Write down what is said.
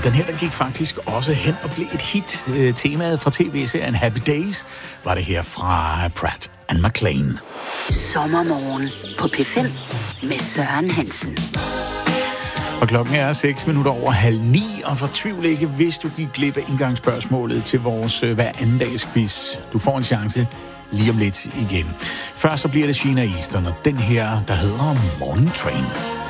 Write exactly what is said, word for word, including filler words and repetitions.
den her, der gik faktisk også hen og blev et hit. Temaet fra tv-serien Happy Days var det her fra Pratt and McLean. Sommermorgen på P fem med Søren Hansen. Og klokken er seks minutter over halv ni, og fortvivl ikke, hvis du gik glip af indgangsspørgsmålet til vores hver anden dags quiz. Du får en chance lige om lidt igen. Først så bliver det Sheena Easton, og den her, der hedder Morning Train.